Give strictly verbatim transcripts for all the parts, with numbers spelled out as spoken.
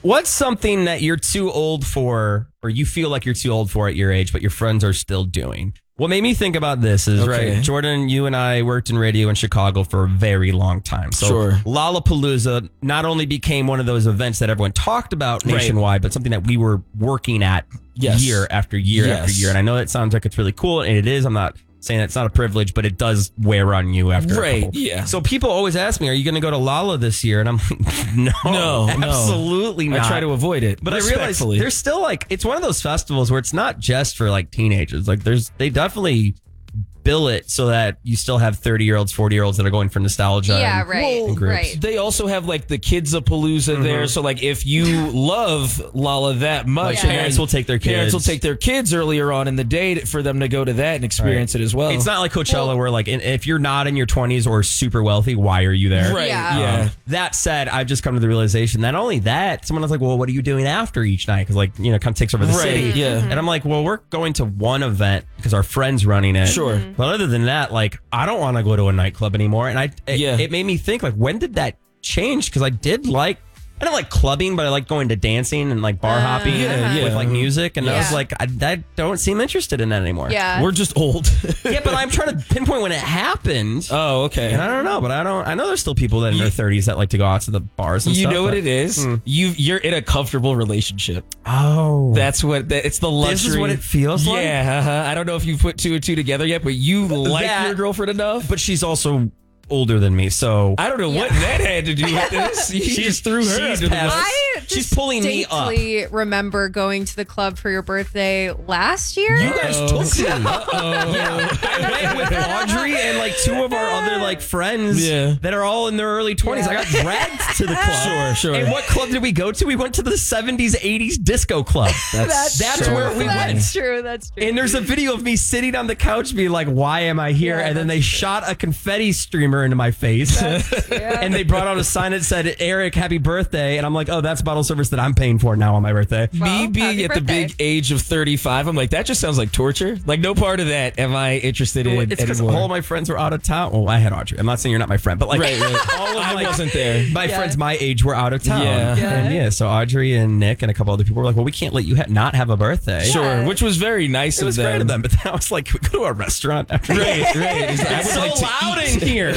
What's something that you're too old for, or you feel like you're too old for at your age, but your friends are still doing? What made me think about this is, okay. right, Jordan, you and I worked in radio in Chicago for a very long time. So sure. Lollapalooza not only became one of those events that everyone talked about nationwide, right. but something that we were working at yes. year after year yes. after year. And I know that sounds like it's really cool, and it is. I'm not saying it's not a privilege, but it does wear on you after right, a couple. Yeah. So people always ask me, are you going to go to Lolla this year? And I'm like, no, no, absolutely no. not. I try to avoid it. But I realize there's still like, it's one of those festivals where it's not just for like teenagers. Like there's, they definitely bill it so that you still have thirty year olds, forty year olds that are going for nostalgia. Yeah, and, right. and right. They also have like the Kids-a-Palooza mm-hmm. there. So like if you love Lolla that much, like, parents will take their kids. Parents will take their kids earlier on in the day for them to go to that and experience right. it as well. It's not like Coachella well, where like if you're not in your twenties or super wealthy, why are you there? Right. Yeah. yeah. Um, that said, I've just come to the realization not only that, someone was like, well, what are you doing after each night? Because like, you know, kind of takes over the right. city. Yeah. And I'm like, well, we're going to one event because our friend's running it. Sure. But other than that, like, I don't want to go to a nightclub anymore. And I, it, yeah. it made me think, like, when did that change? Because I did like, I don't like clubbing, but I like going to dancing and like bar hopping uh, yeah, yeah. with like music. And yeah. I was like, I, I don't seem interested in that anymore. Yeah. We're just old. Yeah, but I'm trying to pinpoint when it happened. Oh, okay. And I don't know, but I don't, I know there's still people that in their thirties that like to go out to the bars and you stuff. You know what but, it is? Hmm. You, you're in a comfortable relationship. Oh. That's what, that, it's the luxury. This is what it feels like? Yeah. Uh-huh. I don't know if you put two and two together yet, but you like that, your girlfriend enough. But she's also older than me, so I don't know yeah. what that had to do with this. You she's, just threw her she's under the past, bus. I she's pulling me up. distinctly remember going to the club for your birthday last year. You guys Uh-oh. took me. Uh-oh. Yeah, I went with Audrey and like two of our other like friends yeah. that are all in their early twenties. Yeah. I got dragged to the club. Sure, sure. And what club did we go to? We went to the seventies, eighties disco club. That's, That's so where we funny. went. That's true. That's true. And there's a video of me sitting on the couch being like, why am I here? Yeah, and then they that's shot a confetti streamer into my face. yeah. And they brought out a sign that said, Eric, happy birthday. And I'm like, oh, that's bottle service that I'm paying for now on my birthday. Me Well, being happy at birthday. the big age of thirty-five, I'm like, that just sounds like torture. Like, no part of that am I interested in It's because anymore. all my friends were out of town. Well, I had Audrey. I'm not saying you're not my friend, but like Right, right. all of I my, wasn't there. my Yeah. friends my age were out of town. Yeah. Yeah. And yeah, so Audrey and Nick and a couple other people were like, well, we can't let you ha- not have a birthday. Sure, Yeah. which was very nice It was of them. great of them, but then I was like, can we go to a restaurant after Right, right. It's, I would It's so like to loud eat. in here.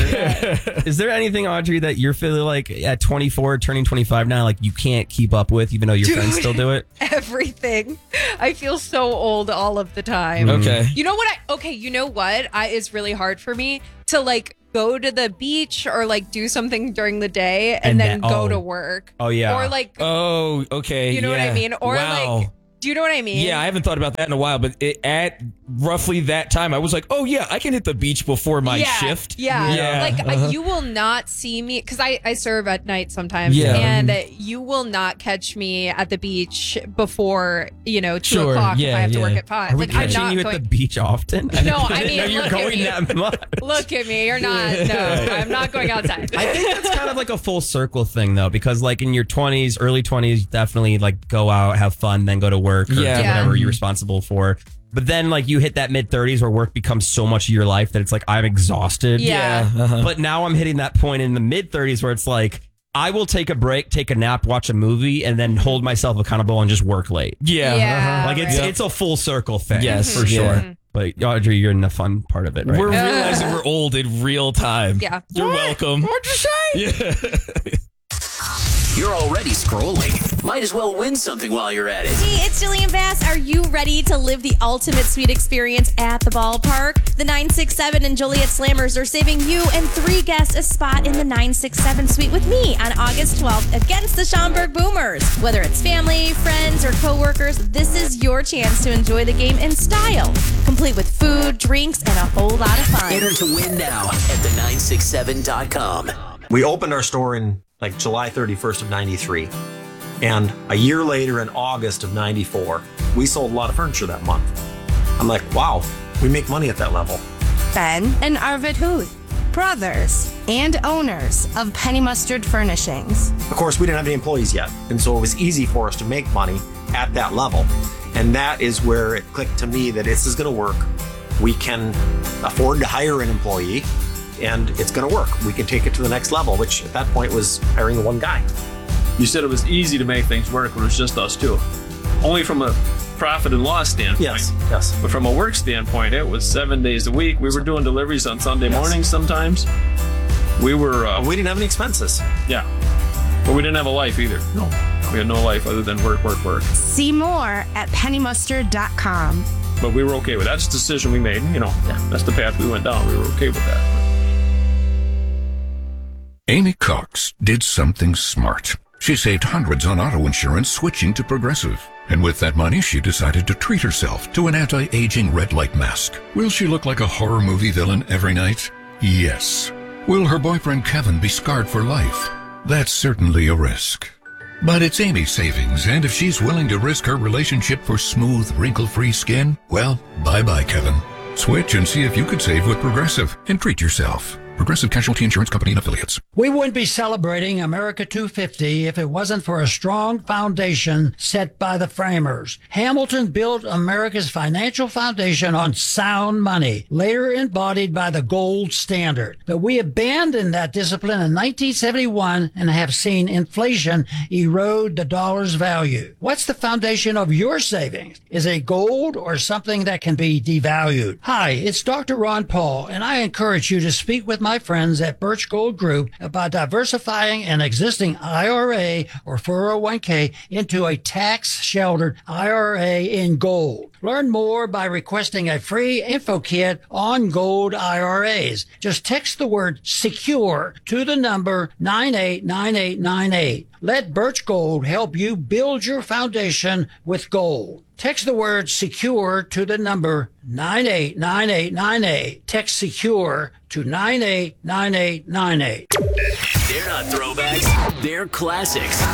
Is there anything, Audrey, that you're feeling like at twenty-four, turning twenty-five now, like you can't keep up with, even though your Dude. friends still do it? Everything. I feel so old all of the time. Okay. You know what? I okay. You know what? I it's really hard for me to like go to the beach or like do something during the day and, And then that- go oh. to work. Oh, yeah. Or like, Oh, okay. you know what I yeah. mean? Or wow. like, do you know what I mean? Yeah, I haven't thought about that in a while, but it, at roughly that time, I was like, oh, yeah, I can hit the beach before my yeah, shift. Yeah. Yeah. Like Uh-huh. uh, you will not see me because I, I serve at night sometimes. Yeah. And uh, you will not catch me at the beach before, you know, two Sure, o'clock if yeah, I have to yeah. work at five. Are we like I'm catching not you going. at the beach often? No, I didn't mean, know you're look at going me. that much. Look at me. You're not. No, I'm not going outside. I think that's kind of like a full circle thing, though, because like in your twenties, early twenties, definitely like go out, have fun, then go to work or Yeah. do Yeah. whatever you're responsible for. But then like you hit that mid thirties where work becomes so much of your life that it's like I'm exhausted. Yeah. Uh-huh. But now I'm hitting that point in the mid thirties where it's like I will take a break, take a nap, watch a movie, and then hold myself accountable and just work late. Yeah. Yeah. uh-huh. Like it's right. it's a full circle thing. Yes. for sure. Yeah. But Audrey, you're in the fun part of it, right? We're now. realizing we're old in real time. Yeah. You're welcome. What'd you say? Yeah. You're already scrolling. Might as well win something while you're at it. Hey, it's Jillian Bass. Are you ready to live the ultimate suite experience at the ballpark? The nine six seven and Joliet Slammers are saving you and three guests a spot in the nine six seven suite with me on August twelfth against the Schaumburg Boomers. Whether it's family, friends, or coworkers, this is your chance to enjoy the game in style, complete with food, drinks, and a whole lot of fun. Enter to win now at the nine six seven dot com. We opened our store in like July thirty-first of ninety-three. And a year later in August of ninety-four, we sold a lot of furniture that month. I'm like, wow, we make money at that level. Ben and Arvid Huth, brothers and owners of Penny Mustard Furnishings. Of course, we didn't have any employees yet. And so it was easy for us to make money at that level. And that is where it clicked to me that this is going to work. We can afford to hire an employee and it's going to work. We can take it to the next level, which at that point was hiring one guy. You said it was easy to make things work when it was just us two. Only from a profit and loss standpoint. Yes, yes. But from a work standpoint, it was seven days a week. We were doing deliveries on Sunday yes. mornings sometimes. We were... Uh, we didn't have any expenses. Yeah. But we didn't have a life either. No. We had no life other than work, work, work. See more at penny mustard dot com. But we were okay with that. That's the decision we made. You know, yeah. that's the path we went down. We were okay with that. Amy Cox did something smart. She saved hundreds on auto insurance switching to Progressive. And with that money, she decided to treat herself to an anti-aging red light mask. Will she look like a horror movie villain every night? Yes. Will her boyfriend Kevin be scarred for life? That's certainly a risk. But it's Amy's savings, and if she's willing to risk her relationship for smooth, wrinkle-free skin, well, bye-bye, Kevin. Switch and see if you could save with Progressive and treat yourself. Progressive Casualty Insurance Company and Affiliates. We wouldn't be celebrating America two fifty if it wasn't for a strong foundation set by the framers. Hamilton built America's financial foundation on sound money, later embodied by the gold standard. But we abandoned that discipline in nineteen seventy-one and have seen inflation erode the dollar's value. What's the foundation of your savings? Is it gold or something that can be devalued? Hi, it's Doctor Ron Paul, and I encourage you to speak with my friends at Birch Gold Group about diversifying an existing I R A or four oh one k into a tax-sheltered I R A in gold. Learn more by requesting a free info kit on gold I R As. Just text the word SECURE to the number nine eight nine eight nine eight. Let Birch Gold help you build your foundation with gold. Text the word SECURE to the number nine eight nine eight nine eight. Text SECURE to nine eight nine eight nine eight. They're not throwbacks, they're classics.